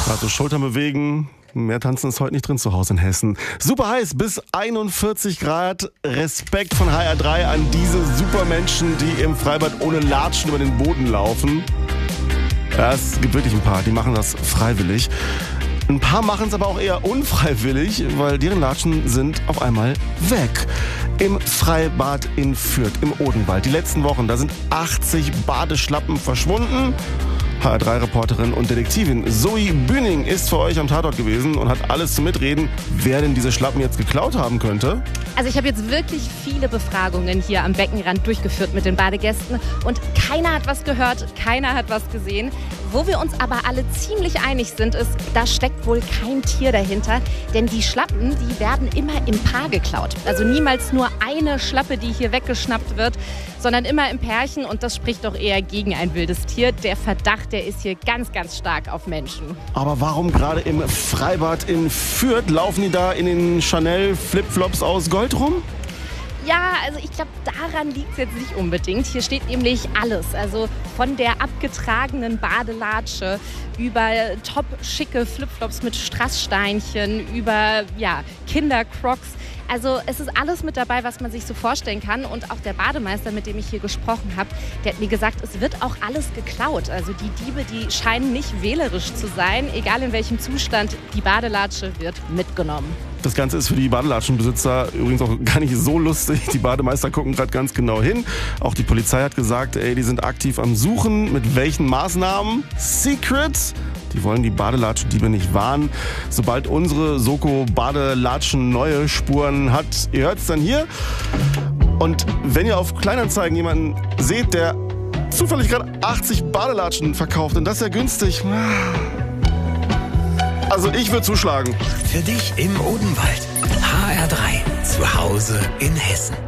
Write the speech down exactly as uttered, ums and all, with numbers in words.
Gerade so Schultern bewegen. Mehr tanzen ist heute nicht drin zu Hause in Hessen. Super heiß, bis einundvierzig Grad. Respekt von H R drei an diese Supermenschen, die im Freibad ohne Latschen über den Boden laufen. Ja, es gibt wirklich ein paar, die machen das freiwillig. Ein paar machen es aber auch eher unfreiwillig, weil deren Latschen sind auf einmal weg. Im Freibad in Fürth, im Odenwald. Die letzten Wochen, da sind achtzig Badeschlappen verschwunden. H R drei Reporterin und Detektivin Zoe Bühning ist für euch am Tatort gewesen und hat alles zum Mitreden, wer denn diese Schlappen jetzt geklaut haben könnte. Also ich habe jetzt wirklich viele Befragungen hier am Beckenrand durchgeführt mit den Badegästen und keiner hat was gehört, keiner hat was gesehen. Wo wir uns aber alle ziemlich einig sind, ist, da steckt wohl kein Tier dahinter, denn die Schlappen, die werden immer im Paar geklaut. Also niemals nur eine Schlappe, die hier weggeschnappt wird, sondern immer im Pärchen und das spricht doch eher gegen ein wildes Tier. Der Verdacht, der ist hier ganz, ganz stark auf Menschen. Aber warum gerade im Freibad in Fürth? Laufen die da in den Chanel Flipflops aus Gold rum? Ja, also ich glaube, daran liegt es jetzt nicht unbedingt. Hier steht nämlich alles. Also von der abgetragenen Badelatsche über top schicke Flipflops mit Strasssteinchen, über ja, Kindercrocs. Also es ist alles mit dabei, was man sich so vorstellen kann. Und auch der Bademeister, mit dem ich hier gesprochen habe, der hat mir gesagt, es wird auch alles geklaut. Also die Diebe, die scheinen nicht wählerisch zu sein. Egal in welchem Zustand, die Badelatsche wird mitgenommen. Das Ganze ist für die Badelatschenbesitzer übrigens auch gar nicht so lustig. Die Bademeister gucken gerade ganz genau hin. Auch die Polizei hat gesagt, ey, die sind aktiv am Suchen. Mit welchen Maßnahmen? Secret! Die wollen die Badelatschendiebe nicht warnen. Sobald unsere Soko Badelatschen neue Spuren hat, ihr hört es dann hier. Und wenn ihr auf Kleinanzeigen jemanden seht, der zufällig gerade achtzig Badelatschen verkauft, und das ist ja günstig. Also ich würde zuschlagen. Für dich im Odenwald. H R drei. Zu Hause in Hessen.